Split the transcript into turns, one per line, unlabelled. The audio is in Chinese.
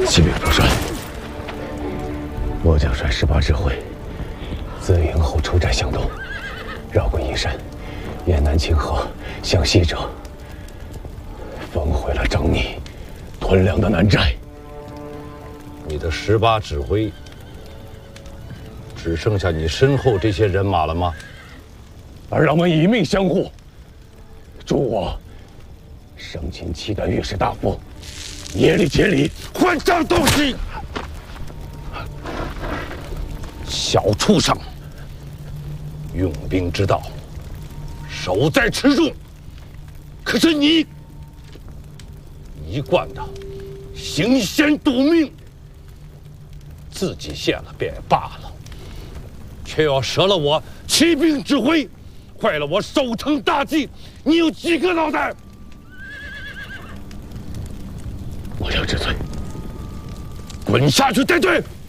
启禀主帅，末将率18支会自营后出寨向东，绕过阴山，沿南清河向西者，焚毁了狰狞屯粮的南寨。
你的18指挥，只剩下你身后这些人马了吗？
而让我们以命相护，助我生擒契丹御史大夫耶律杰里，换张东西。
小畜生，用兵之道，守在池中。可是你一贯的行险赌命，自己献了便也罢了，却要折了我骑兵指挥，坏了我守城大计。你有几个脑袋？
末将知罪。
滚下去带队！